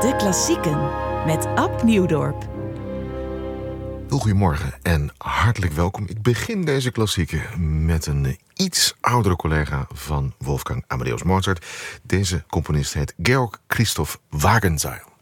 De Klassieken met Ab Nieuwdorp. Goedemorgen en hartelijk welkom. Ik begin deze klassieken met een iets oudere collega van Wolfgang Amadeus Mozart. Deze componist heet Georg Christoph Wagenseil.